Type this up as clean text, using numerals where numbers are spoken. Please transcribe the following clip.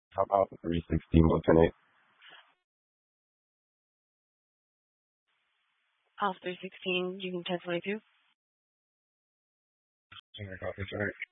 How about 316 alternate? Off 316, you can 1022. Sorry, copy, sorry.